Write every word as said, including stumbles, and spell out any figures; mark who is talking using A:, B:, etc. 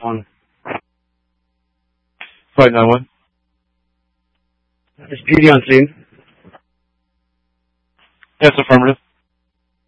A: one.
B: Flight nine one.
A: Is P D on scene?
B: Yes, affirmative.